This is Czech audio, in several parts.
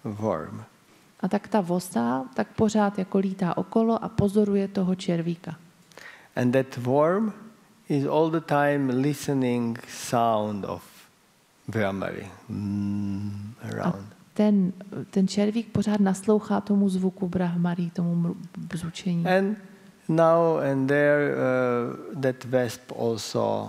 worm. A tak ta vosa tak pořád jako lítá okolo a pozoruje toho červíka. And that worm is all the time listening sound of Brahmari around. Ten červík pořád naslouchá tomu zvuku Brahmari, tomu bzučení. And now and there that wasp also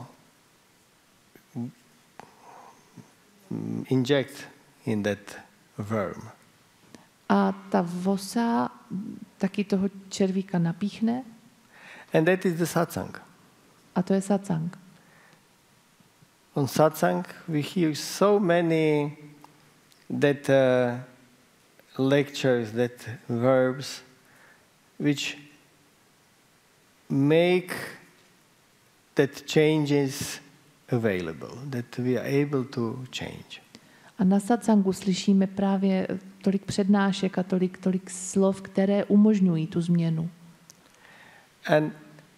inject in that worm. A ta vosa taky toho červíka napíchne. And that is the satsang. A to je satsang. On satsang we hear so many that lectures, that verbs, which make that changes available, that we are able to change. A na satsangu slyšíme právě tolik přednášek a tolik slov, které umožňují tu změnu. And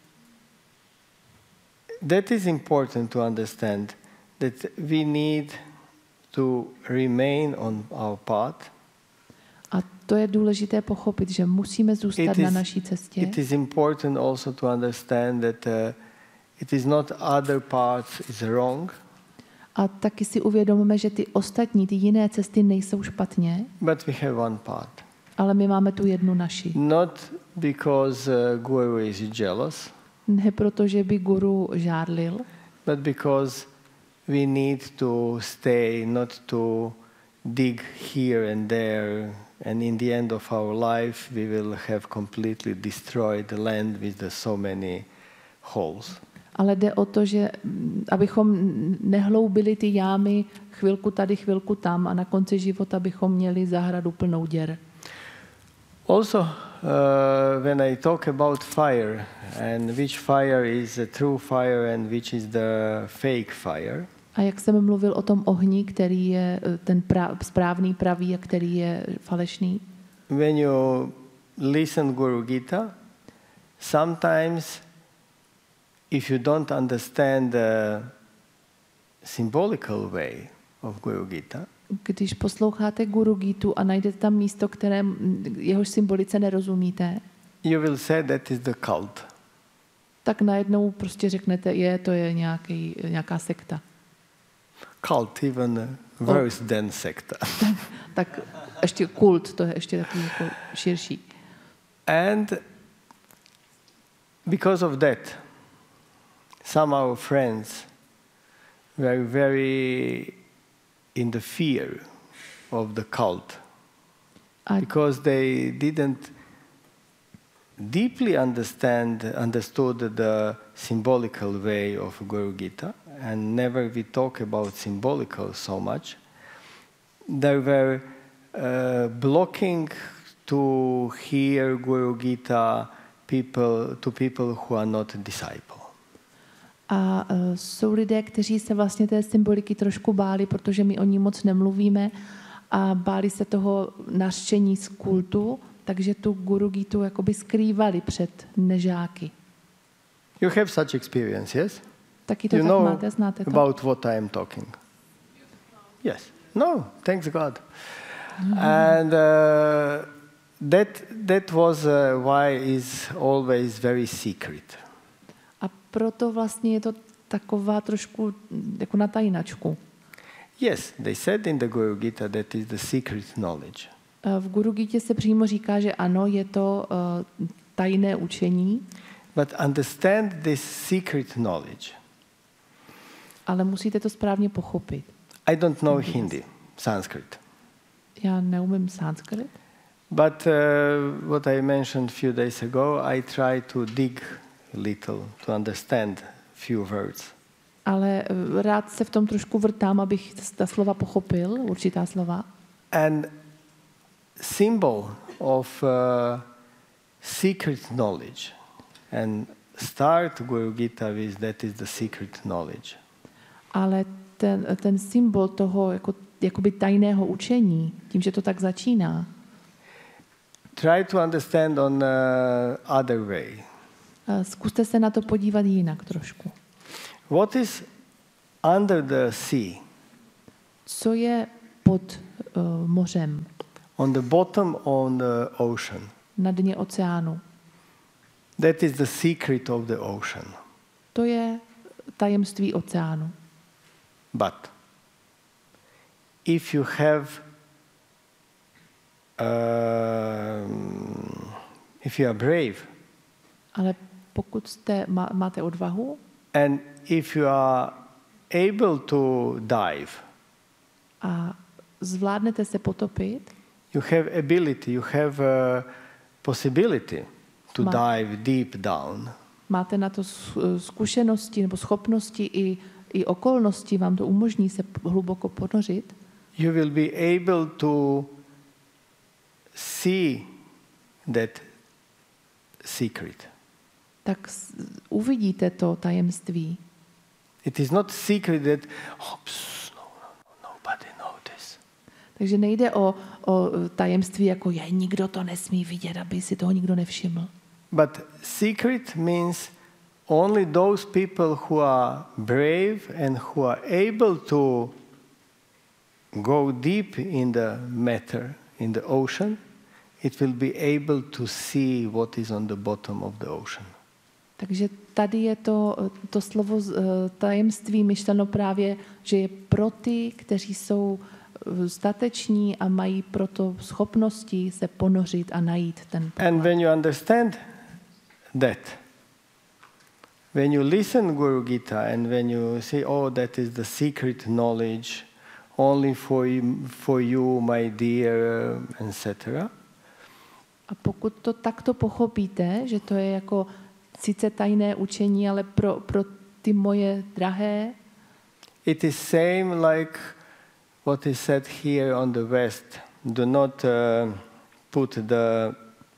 that is important to understand, that we need to remain on our path. A to je důležité pochopit, že musíme zůstat na naší cestě. It is important also to understand that it is not other paths is wrong. A taky si uvědomíme, že ty ostatní, ty jiné cesty nejsou špatně. But we have one path. Ale my máme tu jednu naši. Not because guru is jealous. Ne proto, že by guru žárlil. But because we need to stay, not to dig here and there, and in the end of our life we will have completely destroyed the land with so many holes. Ale jde o to, že abychom nehloubili ty jámy chvilku tady, chvilku tam a na konci života bychom měli zahradu plnou děr. Also, when I talk about fire and which fire is a true fire and which is the fake fire. A jak jsem mluvil o tom ohni, který je ten správný, pravý a který je falešný. When you listen Guru Gita, sometimes if you don't understand the symbolical way of Guru Gita, když posloucháte Guru Gitu a najdete tam místo, které jehož symbolice nerozumíte, you will say that is the cult. Tak najednou prostě řeknete, to je nějaká sekta. Cult, even worse than sekta. Tak ještě kult, to je ještě takový jako širší. And because of that, some of our friends were very in the fear of the cult, because they didn't deeply understood the symbolical way of Guru Gita, and never we talk about symbolical so much. They were blocking to hear Guru Gita to people who are not disciples. A jsou lidé, kteří se vlastně té symboliky trošku báli, protože my o ní moc nemluvíme a báli se toho nařčení z kultu, takže tu Guru Gitu jakoby skrývali před nežáky. You have such experience, yes? Taky to you tak máte, znáte to? About what I am talking. Yes. No, thanks God. And that was why is always very secret. A proto vlastně je to taková trošku jako na tajnačku. Yes, they said in the Guru Gita that is the secret knowledge. V Guru Gitě se přímo říká, že ano, je to tajné učení. But understand this secret knowledge. Ale musíte to správně pochopit. I don't know Hindi, Sanskrit. Já neumím sanskrit. But what I mentioned a few days ago, I try to dig little to understand few words. Ale rád se v tom trošku vrtám, abych ta slova pochopil, určitá slova. And symbol of secret knowledge and start Guru Gita with that is the secret knowledge. Ale ten symbol toho jakoby tajného učení, tím, že to tak začíná. Try to understand on other way. Zkuste se na to podívat jinak trošku. What is under the sea? Co je pod mořem? on the bottom of the ocean. Na dně oceánu. That is the secret of the ocean. To je tajemství oceánu. But if you have if you are brave, ale pokud máte odvahu, and if you are able to dive, a zvládnete se potopit, you have ability, you have a possibility to dive deep down. Máte na to zkušenosti nebo schopnosti i okolnosti, vám to umožní se hluboko ponořit. You will be able to see that secret. Tak uvidíte to tajemství. It is not secret that nobody knows this. Takže nejde o tajemství, jako nikdo to nesmí vidět, aby si toho nikdo nevšiml. But secret means only those people who are brave and who are able to go deep in the matter, in the ocean, it will be able to see what is on the bottom of the ocean. Takže tady je to slovo tajemství myšleno právě, že je pro ty, kteří jsou stateční a mají proto schopnosti se ponořit a najít ten poklad. And when you understand that, when you listen Guru Gita and when you say, oh, that is the secret knowledge, only for you, my dear, etc. A pokud to takto pochopíte, že to je jako sice tajné učení, ale pro ty moje drahé, it is same like what is said here on the West. Do not put the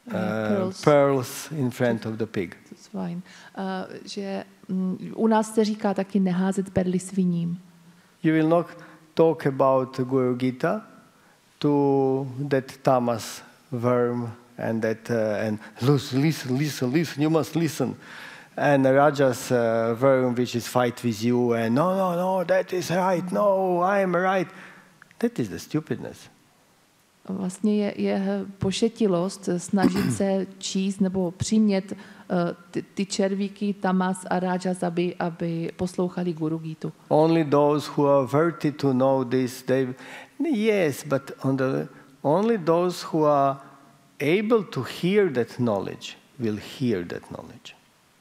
pearls in front of the pig. That's fine. Že u nás se říká taky neházet perly sviním. You will not talk about Guru Gita to that tamas worm and that and listen, you must listen. And Rajas worm which is fight with you and no, that is right, no, I am right. That is the stupidness. Vlastně je pošetilost snažit se číst nebo přimět ty červíky Tamas a Rajas, aby poslouchali Guru Gitu. Only those who are worthy to know this, yes, but only those who are able to hear that knowledge will hear that knowledge.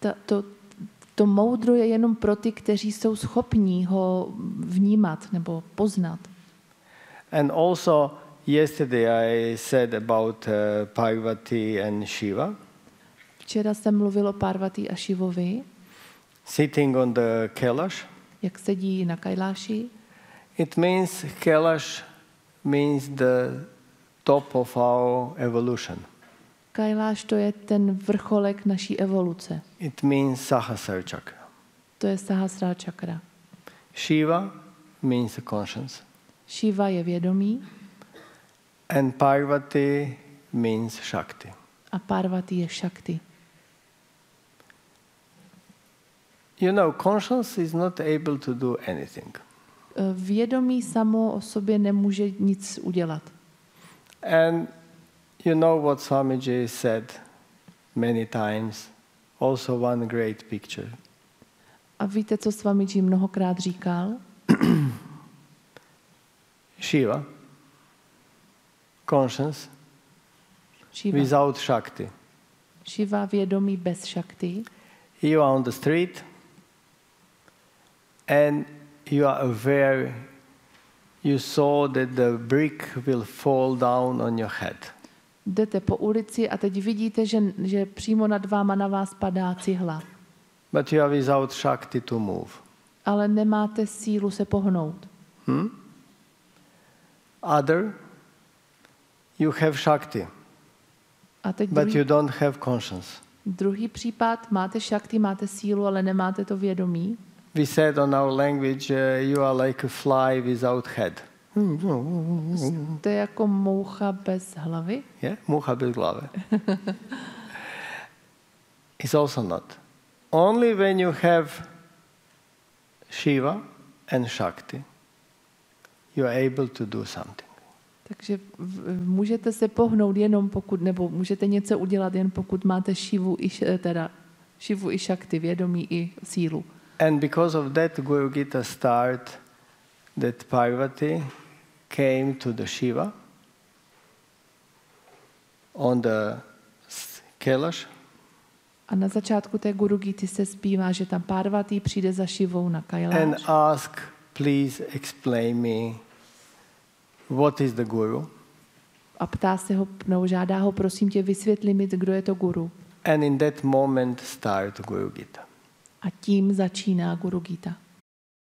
To moudro je jenom pro ty, kteří jsou schopní ho vnímat nebo poznat. And also yesterday I said about Parvati and Shiva. Včera jsem mluvil o Parvati a Shivovi. Sitting on the Kailash. Jak sedí na Kailashi. It means Kailash means the top of our evolution. Kailash to je ten vrcholek naší evoluce. It means Sahasrara chakra. To je Sahasrara chakra. Shiva means the conscience. Shiva je vědomí. And Parvati means Shakti. A Parvati je Shakti. You know, conscience is not able to do anything. Vědomí samo o sobě nemůže nic udělat. And you know what Swamiji said many times, also one great picture. A víte, co Swamiji mnohokrát říkal? Shiva, conscience, Shiva. Without Shakti. Shiva vědomí bez Shakti. You are on the street and you are aware, you saw that the brick will fall down on your head. Jdete po ulici a teď vidíte, že přímo nad váma na vás padá cihla. But you are without Shakti to move. Ale nemáte sílu se pohnout. Other, you have Shakti, a teď but you don't have conscience. Druhý případ, máte Shakti, máte sílu, ale nemáte to vědomí. We said on our language, you are like a fly without head. To je jako moucha bez hlavy. Yeah, moucha bez hlavy. It's also not. Only when you have Shiva and Shakti, you are able to do something. Takže můžete se pohnout jenom pokud, nebo můžete něco udělat jen pokud máte Šivu i Šakti, vědomí i sílu. And because of that, Guru Gita start that Parvati came to the Shiva on the Kailash. A na začátku té Guru Gity se zpívá, že tam Parvati přijde za Šivou na Kailash. And ask, please explain me what is the Guru. A ptá se ho, nebo žádá ho, prosím tě, vysvětli mi, kdo je to Guru. And in that moment start Guru Gita. A tím začíná Guru Gita.